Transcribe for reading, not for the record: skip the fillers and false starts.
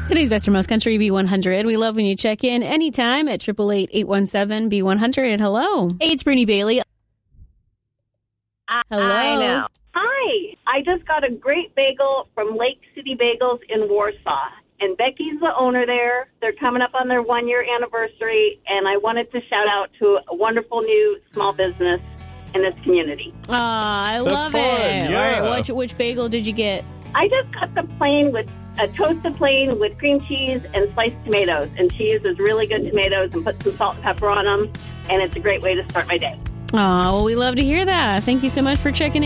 Today's Best for Most Country B100. We love when you check in anytime at 888-817-B100. Hello. Hey, it's Brittany Bailey. Hello. I know. Hi. I just got a great bagel from Lake City Bagels in Warsaw. And Becky's the owner there. They're coming up on their 1-year anniversary. And I wanted to shout out to a wonderful new small business in this community. I love fun. it. Yeah. All right, which bagel did you get? I just got the plain with a toasted plain with cream cheese and sliced tomatoes. And she uses really good tomatoes and put some salt and pepper on them. And it's a great way to start my day. Oh, well, we love to hear that. Thank you so much for checking in.